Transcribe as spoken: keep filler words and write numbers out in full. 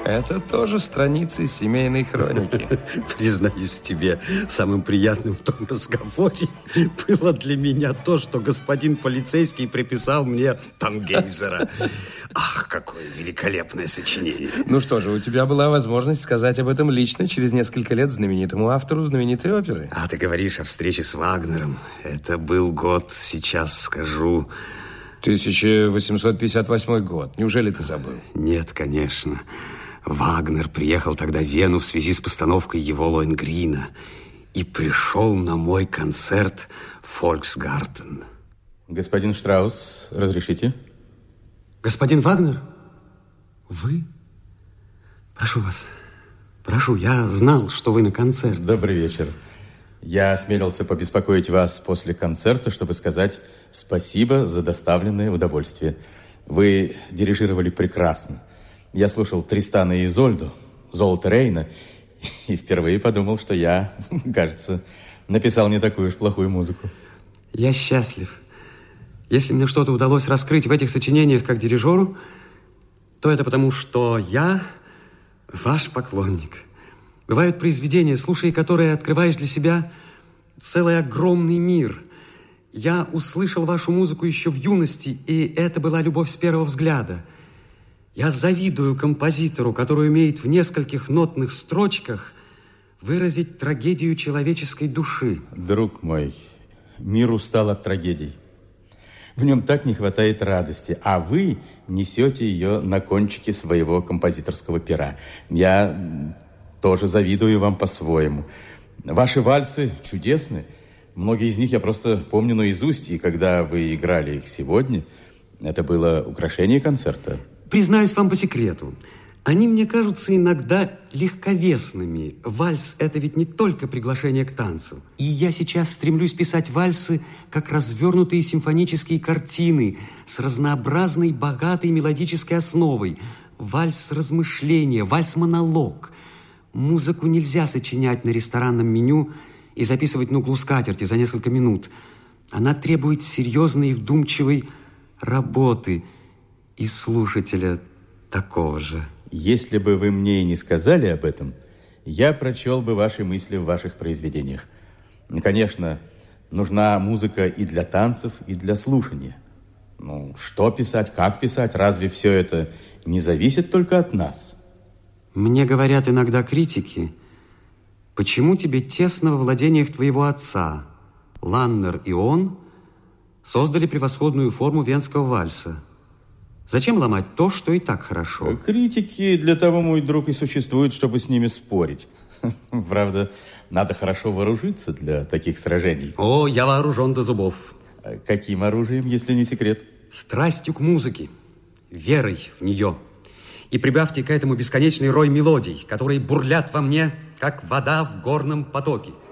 Это тоже страницы семейной хроники. Признаюсь тебе, самым приятным в том разговоре было для меня то, что господин полицейский приписал мне Тангейзера. Ах, какое великолепное сочинение. Ну что же, у тебя была возможность сказать об этом лично через несколько лет знаменитому автору знаменитой оперы. А ты говоришь о встрече с Вагнером. Это был год, сейчас скажу... тысяча восемьсот пятьдесят восьмой год. Неужели ты забыл? Нет, конечно. Вагнер приехал тогда в Вену в связи с постановкой его Лоэнгрина и пришел на мой концерт «Фольксгартен». Господин Штраус, разрешите? Господин Вагнер? Вы? Прошу вас. Прошу, я знал, что вы на концерте. Добрый вечер. Я осмелился побеспокоить вас после концерта, чтобы сказать спасибо за доставленное удовольствие. Вы дирижировали прекрасно. Я слушал Тристана и Изольду, Золото Рейна, и впервые подумал, что я, кажется, написал не такую уж плохую музыку. Я счастлив. Если мне что-то удалось раскрыть в этих сочинениях как дирижеру, то это потому, что я ваш поклонник. Бывают произведения, слушая которые, открываешь для себя целый огромный мир. Я услышал вашу музыку еще в юности, и это была любовь с первого взгляда. Я завидую композитору, который умеет в нескольких нотных строчках выразить трагедию человеческой души. Друг мой, мир устал от трагедий. В нем так не хватает радости, а вы несете ее на кончике своего композиторского пера. Я тоже завидую вам по-своему. Ваши вальсы чудесны. Многие из них я просто помню наизусть, и когда вы играли их сегодня, это было украшение концерта. Признаюсь вам по секрету, они мне кажутся иногда легковесными. Вальс – это ведь не только приглашение к танцу. И я сейчас стремлюсь писать вальсы, как развернутые симфонические картины с разнообразной, богатой мелодической основой. Вальс-размышление, вальс-монолог. Музыку нельзя сочинять на ресторанном меню и записывать на углу скатерти за несколько минут. Она требует серьезной и вдумчивой работы и слушателя такого же. Если бы вы мне и не сказали об этом, я прочел бы ваши мысли в ваших произведениях. Конечно, нужна музыка и для танцев, и для слушания. Ну, что писать, как писать, разве все это не зависит только от нас? Мне говорят иногда критики, почему тебе тесно во владениях твоего отца? Ланнер и он создали превосходную форму венского вальса. Зачем ломать то, что и так хорошо? Критики для того, мой друг, и существуют, чтобы с ними спорить. Правда, надо хорошо вооружиться для таких сражений. О, я вооружен до зубов. Каким оружием, если не секрет? Страстью к музыке, верой в нее. И прибавьте к этому бесконечный рой мелодий, которые бурлят во мне, как вода в горном потоке.